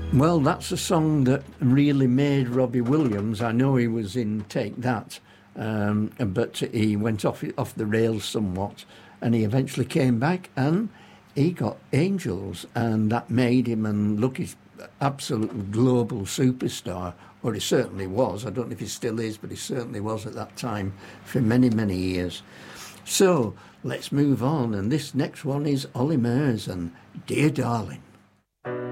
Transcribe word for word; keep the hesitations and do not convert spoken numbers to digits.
Well, that's a song that really made Robbie Williams. I know he was in Take That, um, but he went off off the rails somewhat, and he eventually came back and he got Angels, and that made him and look his absolute global superstar, or he certainly was. I don't know if he still is, but he certainly was at that time for many, many years. So let's move on, and this next one is Olly Murs and Dear Darling.